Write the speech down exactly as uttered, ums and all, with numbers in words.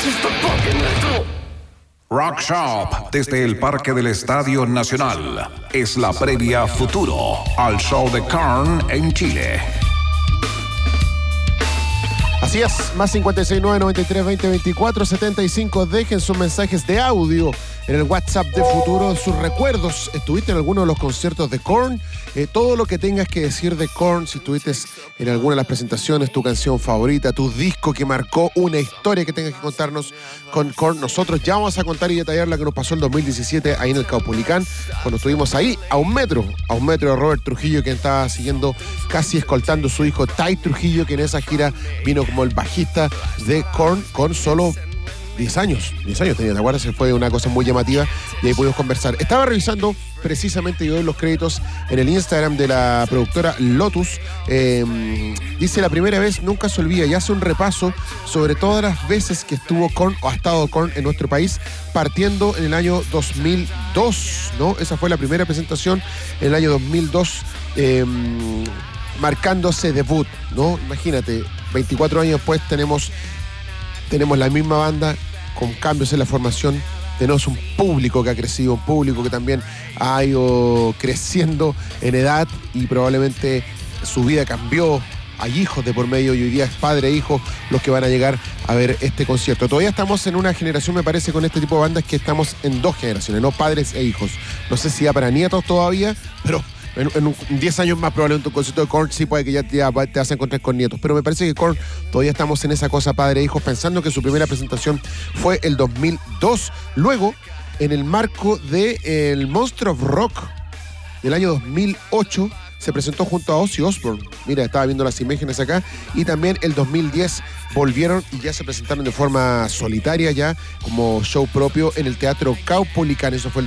Rock Shop, desde el Parque del Estadio Nacional, es la previa futuro al show de Korn en Chile. Así es, más cinco seis nueve, nueve tres, veinte, veinticuatro, setenta y cinco. Dejen sus mensajes de audio en el WhatsApp de Futuro, sus recuerdos. ¿Estuviste en alguno de los conciertos de Korn? Eh, todo lo que tengas que decir de Korn, si estuviste en alguna de las presentaciones, tu canción favorita, tu disco que marcó una historia que tengas que contarnos con Korn. Nosotros ya vamos a contar y detallar la que nos pasó el dos mil diecisiete ahí en el Caupolicán, cuando estuvimos ahí a un metro, a un metro de Robert Trujillo, que estaba siguiendo, casi escoltando a su hijo Ty Trujillo, que en esa gira vino como el bajista de Korn con solo diez años, diez años tenía, ¿te acuerdas? Fue una cosa muy llamativa y ahí pudimos conversar. Estaba revisando precisamente, yo doy los créditos en el Instagram de la productora Lotus. Eh, dice: la primera vez nunca se olvida, y hace un repaso sobre todas las veces que estuvo Korn o ha estado Korn en nuestro país, partiendo en el año dos mil dos, ¿no? Esa fue la primera presentación en el año dos mil dos, eh, marcándose debut, ¿no? Imagínate, veinticuatro años después tenemos Tenemos la misma banda con cambios en la formación. Tenemos un público que ha crecido, un público que también ha ido creciendo en edad y probablemente su vida cambió. Hay hijos de por medio y hoy día es padre e hijo los que van a llegar a ver este concierto. Todavía estamos en una generación, me parece, con este tipo de bandas, que estamos en dos generaciones, no padres e hijos. No sé si ya para nietos todavía, pero en, en diez años más probablemente un concierto de Korn sí puede que ya te, ya te vas a encontrar con nietos. Pero me parece que Korn todavía estamos en esa cosa padre e hijos, pensando que su primera presentación fue el dos mil dos. Luego, en el marco del Monster of Rock del año dos mil ocho, se presentó junto a Ozzy Osbourne. Mira, estaba viendo las imágenes acá. Y también el dos mil diez volvieron y ya se presentaron de forma solitaria, ya como show propio en el Teatro Caupolicán. Eso fue el